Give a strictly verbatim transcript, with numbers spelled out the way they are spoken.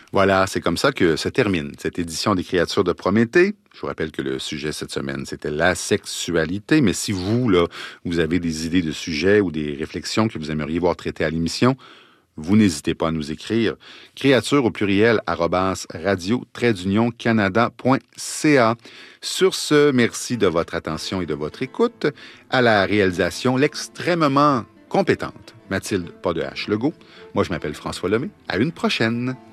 Voilà, c'est comme ça que se termine cette édition des Créatures de Prométhée. Je vous rappelle que le sujet cette semaine, c'était la sexualité. Mais si vous, là, vous avez des idées de sujets ou des réflexions que vous aimeriez voir traitées à l'émission, vous n'hésitez pas à nous écrire. Créature au pluriel, arrobas, radio, trait d'union, canada point c a. Sur ce, merci de votre attention et de votre écoute. À la réalisation, l'extrêmement compétente Mathilde Pas de H. Legault. Moi, je m'appelle François Lemay. À une prochaine.